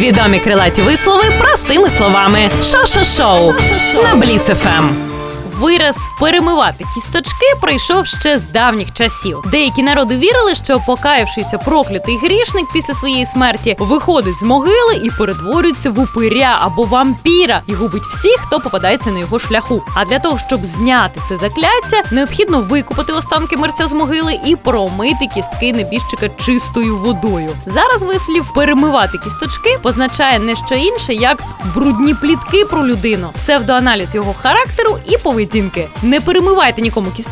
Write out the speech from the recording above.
Відомі крилаті вислови простими словами. Шо-шо-шоу на Бліц ФМ. Вираз «перемивати кісточки» прийшов ще з давніх часів. Деякі народи вірили, що покаявшийся проклятий грішник після своєї смерті виходить з могили і перетворюється в упиря або вампіра і губить всіх, хто попадається на його шляху. А для того, щоб зняти це закляття, необхідно викопати останки мерця з могили і промити кістки небіжчика чистою водою. Зараз вислів «перемивати кісточки» позначає не що інше, як брудні плітки про людину, псевдоаналіз його характеру і поведінки. Не перемивайте нікому кісточки,